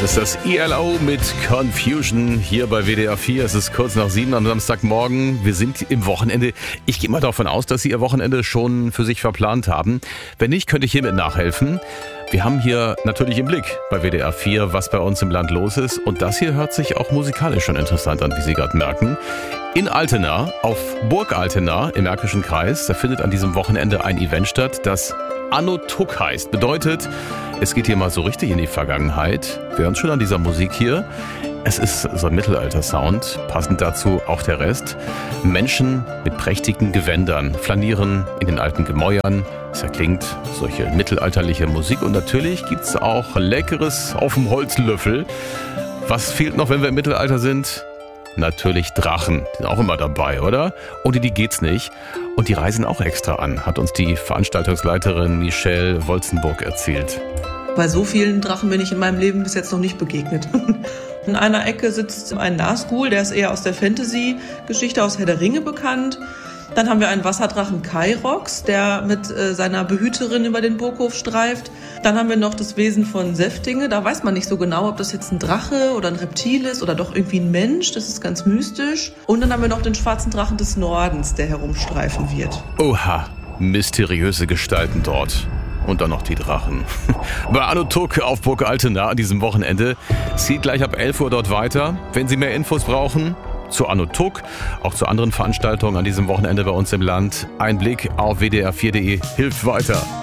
Das ist das ELO mit Confusion hier bei WDR 4. Es ist kurz nach 7 am Samstagmorgen. Wir sind im Wochenende. Ich gehe mal davon aus, dass Sie Ihr Wochenende schon für sich verplant haben. Wenn nicht, könnte ich hiermit nachhelfen. Wir haben hier natürlich im Blick bei WDR 4, was bei uns im Land los ist. Und das hier hört sich auch musikalisch schon interessant an, wie Sie gerade merken. In Altena, auf Burg Altena im Märkischen Kreis, da findet an diesem Wochenende ein Event statt, das Anno Tuck heißt. Bedeutet, es geht hier mal so richtig in die Vergangenheit. Wir hören schon an dieser Musik hier. Es ist so ein Mittelalter-Sound, passend dazu auch der Rest. Menschen mit prächtigen Gewändern flanieren in den alten Gemäuern. Es erklingt solche mittelalterliche Musik und natürlich gibt's auch Leckeres auf dem Holzlöffel. Was fehlt noch, wenn wir im Mittelalter sind? Natürlich Drachen, die sind auch immer dabei, oder? Ohne die geht's nicht. Und die reisen auch extra an, hat uns die Veranstaltungsleiterin Michelle Wolzenburg erzählt. Bei so vielen Drachen bin ich in meinem Leben bis jetzt noch nicht begegnet. In einer Ecke sitzt ein Nazgul, der ist eher aus der Fantasy-Geschichte aus Herr der Ringe bekannt. Dann haben wir einen Wasserdrachen Kairox, der mit seiner Behüterin über den Burghof streift. Dann haben wir noch das Wesen von Seftinge. Da weiß man nicht so genau, ob das jetzt ein Drache oder ein Reptil ist oder doch irgendwie ein Mensch. Das ist ganz mystisch. Und dann haben wir noch den schwarzen Drachen des Nordens, der herumstreifen wird. Oha, mysteriöse Gestalten dort. Und dann noch die Drachen. Bei Anno Tuck auf Burg Altena an diesem Wochenende. Es geht gleich ab 11 Uhr dort weiter. Wenn Sie mehr Infos brauchen, zu Anno Tuck, auch zu anderen Veranstaltungen an diesem Wochenende bei uns im Land, ein Blick auf wdr4.de hilft weiter.